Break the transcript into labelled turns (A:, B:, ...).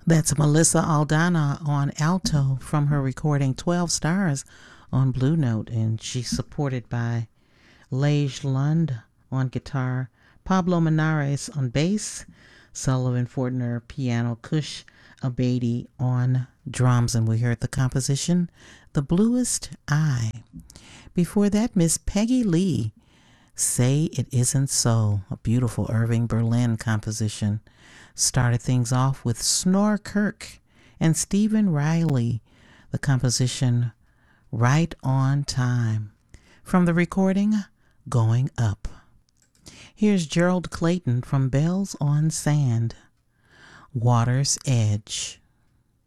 A: That's Melissa Aldana on alto from her recording 12 Stars on Blue Note, and she's supported by Lage Lund on guitar, Pablo Menares on bass, Sullivan Fortner piano, Kush Abadi on drums, and we heard the composition The Bluest Eye. Before that, Miss Peggy Lee, Say It Isn't So, a beautiful Irving Berlin composition. Started things off with Snore Kirk and Stephen Riley, the composition Right on Time, from the recording Going Up. Here's Gerald Clayton from Bells on Sand, Water's Edge.